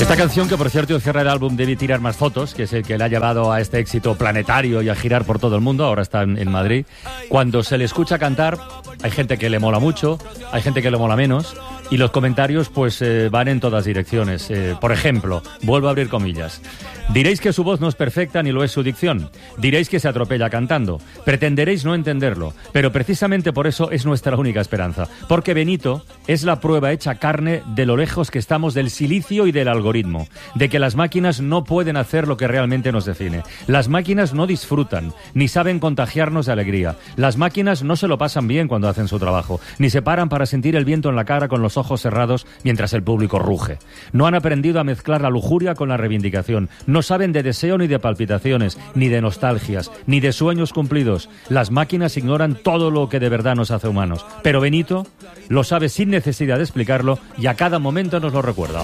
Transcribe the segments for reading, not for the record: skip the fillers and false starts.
Esta canción, que por cierto cierra el álbum Debí tirar más fotos, que es el que le ha llevado a este éxito planetario y a girar por todo el mundo, ahora está en Madrid. Cuando se le escucha cantar, hay gente que le mola mucho, hay gente que le mola menos, y los comentarios pues van en todas direcciones. Por ejemplo, vuelvo a abrir comillas: diréis que su voz no es perfecta ni lo es su dicción. Diréis que se atropella cantando. Pretenderéis no entenderlo. Pero precisamente por eso es nuestra única esperanza. Porque Benito es la prueba hecha carne de lo lejos que estamos del silicio y del algoritmo. De que las máquinas no pueden hacer lo que realmente nos define. Las máquinas no disfrutan, ni saben contagiarnos de alegría. Las máquinas no se lo pasan bien cuando hacen su trabajo. Ni se paran para sentir el viento en la cara con los ojos cerrados mientras el público ruge. No han aprendido a mezclar la lujuria con la reivindicación. No saben de deseo ni de palpitaciones, ni de nostalgias, ni de sueños cumplidos. Las máquinas ignoran todo lo que de verdad nos hace humanos. Pero Benito lo sabe sin necesidad de explicarlo y a cada momento nos lo recuerda.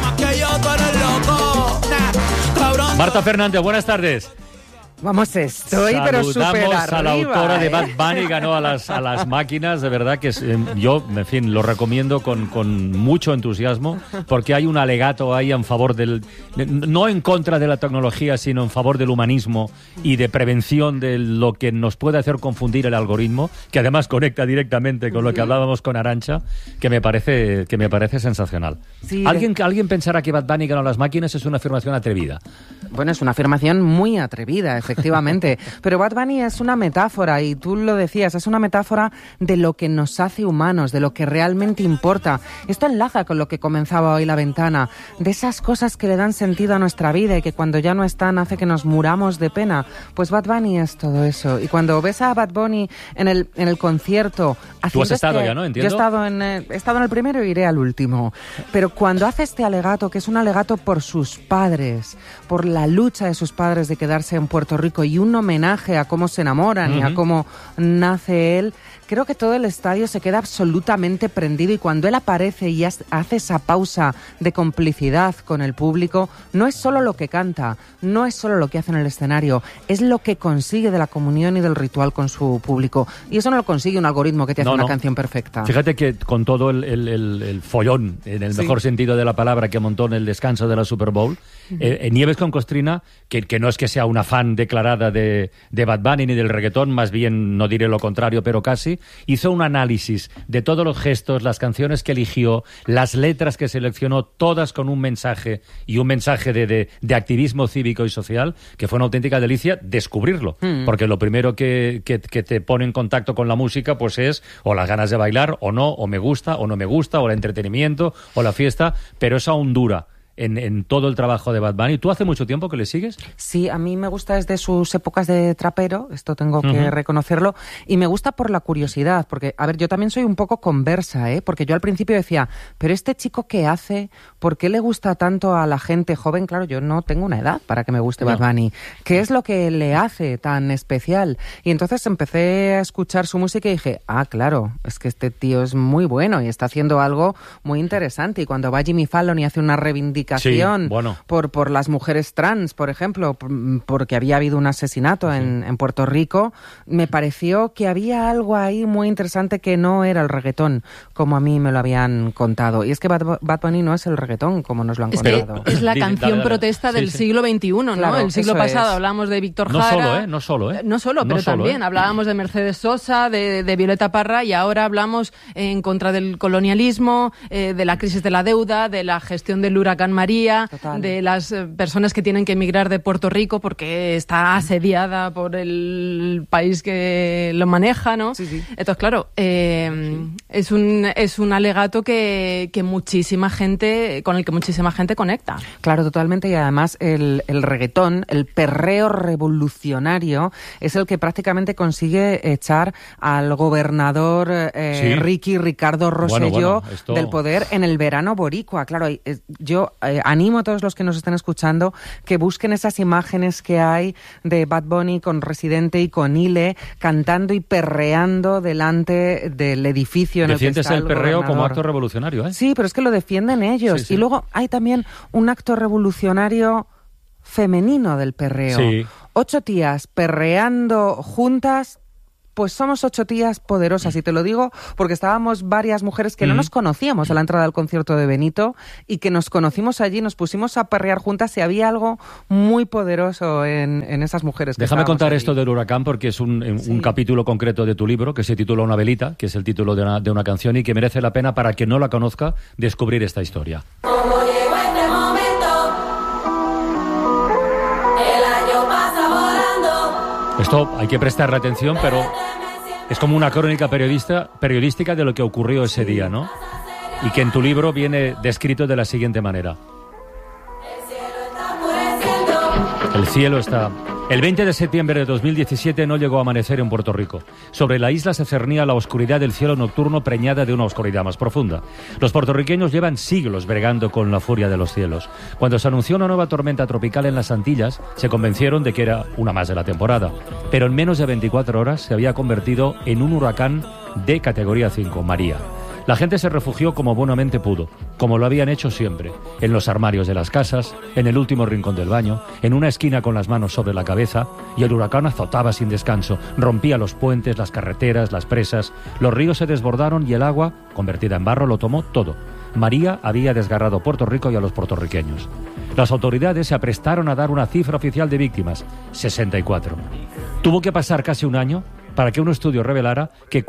Marta Fernández, buenas tardes. Vamos, estoy pero súper arriba. Saludamos a la autora de Bad Bunny, ganó a las máquinas, de verdad que yo, en fin, lo recomiendo con mucho entusiasmo, porque hay un alegato ahí en favor no en contra de la tecnología, sino en favor del humanismo y de prevención de lo que nos puede hacer confundir el algoritmo, que además conecta directamente con lo que hablábamos con Arantxa, que me parece sensacional. Sí, ¿Alguien pensará que Bad Bunny ganó a las máquinas? Es una afirmación atrevida. Bueno, es una afirmación muy atrevida, efectivamente. Pero Bad Bunny es una metáfora, y tú lo decías, es una metáfora de lo que nos hace humanos, de lo que realmente importa. Esto enlaza con lo que comenzaba hoy La Ventana, de esas cosas que le dan sentido a nuestra vida y que cuando ya no están hace que nos muramos de pena. Pues Bad Bunny es todo eso. Y cuando ves a Bad Bunny en el concierto... Tú has estado ya, ¿no? Entiendo. Yo he estado en el primero y iré al último. Pero cuando hace este alegato, que es un alegato por sus padres, por la lucha de sus padres de quedarse en Puerto Rico y un homenaje a cómo se enamoran y a cómo nace él, creo que todo el estadio se queda absolutamente prendido, y cuando él aparece y hace esa pausa de complicidad con el público, no es solo lo que canta, no es solo lo que hace en el escenario, es lo que consigue de la comunión y del ritual con su público. Y eso no lo consigue un algoritmo que te hace una canción perfecta. Fíjate que con todo el follón, en el mejor sentido de la palabra, que montó en el descanso de la Super Bowl, Nieves con Costrina, que no es que sea una fan declarada de Bad Bunny ni del reggaetón, más bien no diré lo contrario, pero casi, hizo un análisis de todos los gestos, las canciones que eligió, las letras que seleccionó, todas con un mensaje, y un mensaje de activismo cívico y social, que fue una auténtica delicia descubrirlo, porque lo primero que te pone en contacto con la música pues es o las ganas de bailar, o no, o me gusta, o no me gusta, o el entretenimiento, o la fiesta, pero esa hondura en todo el trabajo de Bad Bunny. ¿Tú hace mucho tiempo que le sigues? Sí, a mí me gusta desde sus épocas de trapero, esto tengo que reconocerlo, y me gusta por la curiosidad, porque, a ver, yo también soy un poco conversa, porque yo al principio decía, pero este chico, ¿qué hace? ¿Por qué le gusta tanto a la gente joven? Claro, yo no tengo una edad para que me guste Bad Bunny. ¿Qué es lo que le hace tan especial? Y entonces empecé a escuchar su música y dije, claro, es que este tío es muy bueno y está haciendo algo muy interesante. Y cuando va Jimmy Fallon y hace una reivindicación por las mujeres trans, por ejemplo, porque había habido un asesinato en Puerto Rico, me pareció que había algo ahí muy interesante que no era el reggaetón, como a mí me lo habían contado. Y es que Bad Bunny no es el reggaetón, como nos lo han contado. Es la canción protesta del siglo XXI, ¿no? Claro, el siglo pasado hablábamos de Víctor Jara. No solo, pero también hablábamos de Mercedes Sosa, de Violeta Parra, y ahora hablamos en contra del colonialismo, de la crisis de la deuda, de la gestión del huracán María, de las personas que tienen que emigrar de Puerto Rico porque está asediada por el país que lo maneja, ¿no? Sí. Entonces, claro, es un alegato con el que muchísima gente conecta. Claro, totalmente, y además el reggaetón, el perreo revolucionario, es el que prácticamente consigue echar al gobernador Ricardo Rosselló del poder en el verano boricua. Claro, yo animo a todos los que nos estén escuchando que busquen esas imágenes que hay de Bad Bunny con Residente y con Ile cantando y perreando delante del edificio en el que está el perreo gobernador. Como acto revolucionario, ¿eh? Sí, pero es que lo defienden ellos. Sí. Y luego hay también un acto revolucionario femenino del perreo. 8 tías perreando juntas Pues somos 8 tías poderosas, y te lo digo porque estábamos varias mujeres que no nos conocíamos a la entrada del concierto de Benito y que nos conocimos allí, nos pusimos a perrear juntas y había algo muy poderoso en esas mujeres. Déjame contar esto del huracán porque es un capítulo concreto de tu libro que se titula Una velita, que es el título de una canción y que merece la pena para quien no la conozca descubrir esta historia. Como llegó este momento, el año pasa volando. Esto hay que prestarle atención, pero es como una crónica periodística de lo que ocurrió ese día, ¿no? Y que en tu libro viene descrito de la siguiente manera. El cielo está... El 20 de septiembre de 2017 no llegó a amanecer en Puerto Rico. Sobre la isla se cernía la oscuridad del cielo nocturno preñada de una oscuridad más profunda. Los puertorriqueños llevan siglos bregando con la furia de los cielos. Cuando se anunció una nueva tormenta tropical en las Antillas, se convencieron de que era una más de la temporada. Pero en menos de 24 horas se había convertido en un huracán de categoría 5, María. La gente se refugió como buenamente pudo, como lo habían hecho siempre, en los armarios de las casas, en el último rincón del baño, en una esquina con las manos sobre la cabeza, y el huracán azotaba sin descanso, rompía los puentes, las carreteras, las presas, los ríos se desbordaron y el agua, convertida en barro, lo tomó todo. María había desgarrado Puerto Rico y a los puertorriqueños. Las autoridades se aprestaron a dar una cifra oficial de víctimas, 64. Tuvo que pasar casi un año para que un estudio revelara que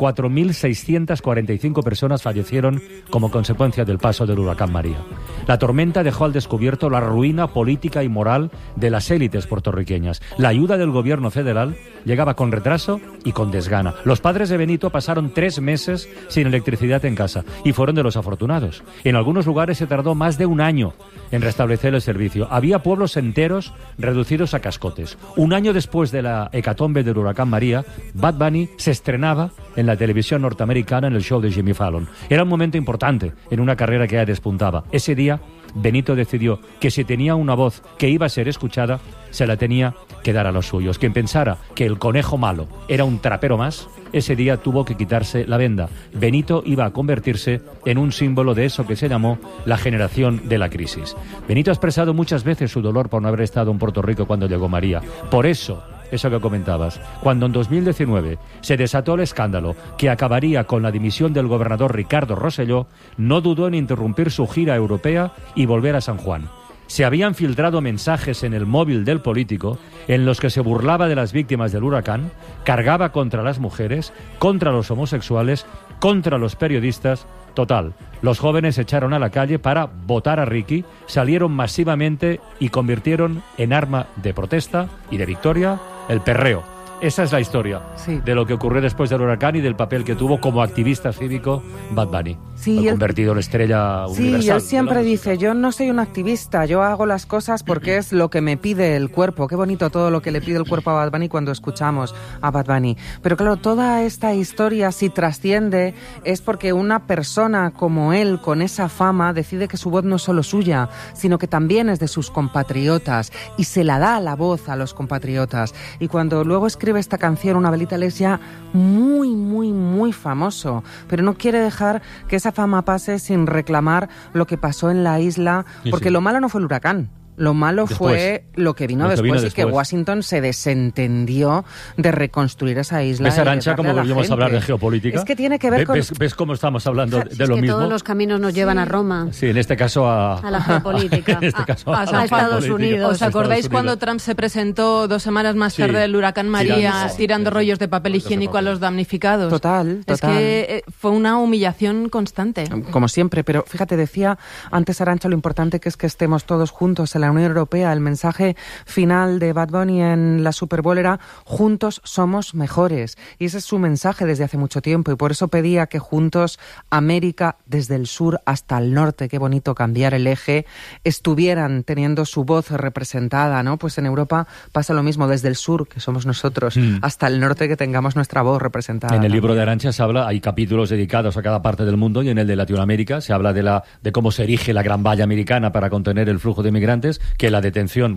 4.645 personas fallecieron como consecuencia del paso del huracán María. La tormenta dejó al descubierto la ruina política y moral de las élites puertorriqueñas. La ayuda del gobierno federal llegaba con retraso y con desgana. Los padres de Benito pasaron 3 meses sin electricidad en casa y fueron de los afortunados. En algunos lugares se tardó más de un año en restablecer el servicio. Había pueblos enteros reducidos a cascotes. Un año después de la hecatombe del huracán María, Bad Bunny se estrenaba en la televisión norteamericana en el show de Jimmy Fallon. Era un momento importante en una carrera que ya despuntaba. Ese día, Benito decidió que si tenía una voz que iba a ser escuchada, se la tenía que dar a los suyos. Quien pensara que el conejo malo era un trapero más, ese día tuvo que quitarse la venda. Benito iba a convertirse en un símbolo de eso que se llamó la generación de la crisis. Benito ha expresado muchas veces su dolor por no haber estado en Puerto Rico cuando llegó María. Por eso que comentabas, cuando en 2019 se desató el escándalo que acabaría con la dimisión del gobernador Ricardo Rosselló, no dudó en interrumpir su gira europea y volver a San Juan. Se habían filtrado mensajes en el móvil del político en los que se burlaba de las víctimas del huracán, cargaba contra las mujeres, contra los homosexuales, contra los periodistas. Total, los jóvenes se echaron a la calle para votar a Ricky, salieron masivamente y convirtieron en arma de protesta y de victoria el perreo. Esa es la historia de lo que ocurrió después del huracán y del papel que tuvo como activista cívico Bad Bunny. Sí, convertido en estrella universal. Sí, él siempre dice, yo no soy un activista, yo hago las cosas porque es lo que me pide el cuerpo. Qué bonito todo lo que le pide el cuerpo a Bad Bunny cuando escuchamos a Bad Bunny. Pero claro, toda esta historia, si trasciende, es porque una persona como él, con esa fama, decide que su voz no es solo suya, sino que también es de sus compatriotas y se la da la voz a los compatriotas. Y cuando luego escribe esta canción, Una velita, es ya muy, muy, muy famoso, pero no quiere dejar que esa fama pase sin reclamar lo que pasó en la isla, porque lo malo no fue el huracán. Lo malo fue lo que vino después y que Washington se desentendió de reconstruir esa isla. ¿Ves, Arantxa, cómo volvimos a hablar de geopolítica? Es que tiene que ver con... ¿Ves cómo estamos hablando de lo mismo? Todos los caminos nos llevan a Roma. Sí, en este caso a la geopolítica. En este caso a Estados Unidos. ¿Os acordáis cuando Trump se presentó 2 semanas más tarde del huracán María tirando rollos de papel higiénico a los damnificados? Total. Es que fue una humillación constante. Como siempre, pero fíjate, decía antes Arantxa lo importante que es que estemos todos juntos en la Unión Europea. El mensaje final de Bad Bunny en la Super Bowl era juntos somos mejores, y ese es su mensaje desde hace mucho tiempo, y por eso pedía que juntos América, desde el sur hasta el norte, qué bonito cambiar el eje, estuvieran teniendo su voz representada, ¿no? Pues en Europa pasa lo mismo, desde el sur, que somos nosotros, hasta el norte, que tengamos nuestra voz representada. En el libro de Arantxa se habla, hay capítulos dedicados a cada parte del mundo, y en el de Latinoamérica se habla de cómo se erige la Gran Valla Americana para contener el flujo de migrantes, que la detención,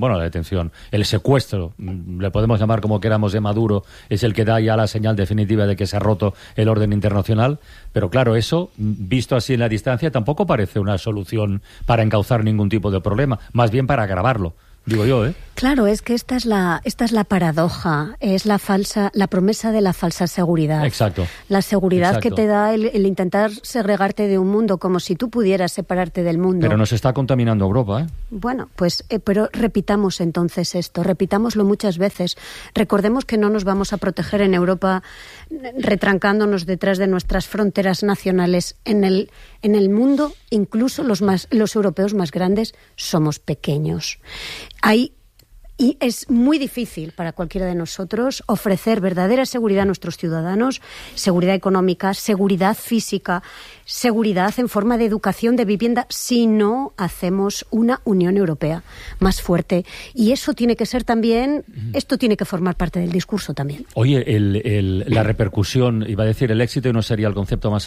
el secuestro, le podemos llamar como queramos, de Maduro, es el que da ya la señal definitiva de que se ha roto el orden internacional. Pero claro, eso, visto así en la distancia, tampoco parece una solución para encauzar ningún tipo de problema, más bien para agravarlo. digo yo, ¿eh? Claro, es que esta es la paradoja, es la promesa de la falsa seguridad. Exacto. La seguridad Exacto. que te da el intentar segregarte de un mundo como si tú pudieras separarte del mundo. Pero nos está contaminando Europa, ¿eh? Bueno, pues, pero repitamos entonces esto, repitámoslo muchas veces. Recordemos que no nos vamos a proteger en Europa retrancándonos detrás de nuestras fronteras nacionales. En el mundo, incluso los europeos más grandes, somos pequeños. Y es muy difícil para cualquiera de nosotros ofrecer verdadera seguridad a nuestros ciudadanos, seguridad económica, seguridad física, seguridad en forma de educación, de vivienda, si no hacemos una Unión Europea más fuerte. Y eso tiene que ser también, esto tiene que formar parte del discurso también. Oye, la repercusión, iba a decir el éxito y no sería el concepto más